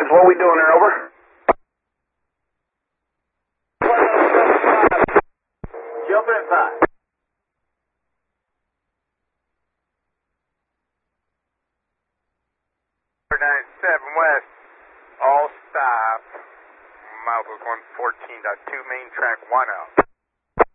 Evans, what are we doing there, over? Jumping at 5. 97 West, all stop. Miles was 114.2, main track 1 out.